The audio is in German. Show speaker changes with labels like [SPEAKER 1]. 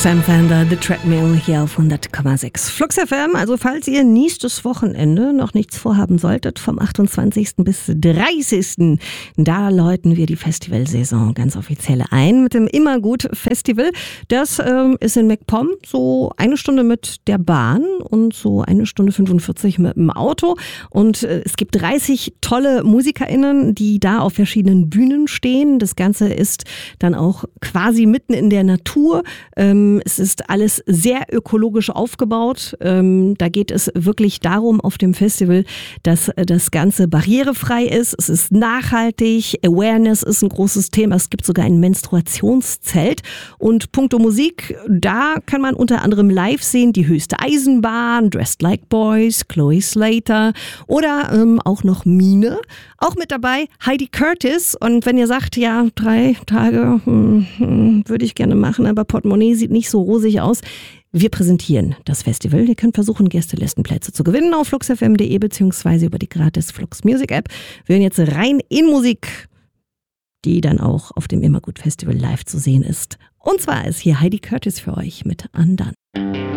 [SPEAKER 1] Sam Fender, The Treadmill hier auf 100,6 Flux FM. Also falls ihr nächstes Wochenende noch nichts vorhaben solltet, vom 28. bis 30. Da läuten wir die Festivalsaison ganz offiziell ein mit dem Immergut Festival. Das ist in MacPom so 1 Stunde mit der Bahn und so 1 Stunde 45 mit dem Auto. Und es gibt 30 tolle MusikerInnen, die da auf verschiedenen Bühnen stehen. Das Ganze ist dann auch quasi mitten in der Natur. Es ist alles sehr ökologisch aufgebaut. Da geht es wirklich darum auf dem Festival, dass das Ganze barrierefrei ist. Es ist nachhaltig. Awareness ist ein großes Thema. Es gibt sogar ein Menstruationszelt. Und puncto Musik, da kann man unter anderem live sehen die Höchste Eisenbahn, Dressed Like Boys, Chloe Slater oder auch noch Mine. Auch mit dabei Heidi Curtis. Und wenn ihr sagt, ja, 3 Tage würde ich gerne machen, aber Portemonnaie sieht nicht so rosig aus. Wir präsentieren das Festival. Ihr könnt versuchen, Gästelistenplätze zu gewinnen auf fluxfm.de bzw. über die gratis Flux Music App. Wir hören jetzt rein in Musik, die dann auch auf dem Immergut Festival live zu sehen ist. Und zwar ist hier Heidi Curtis für euch mit Undone.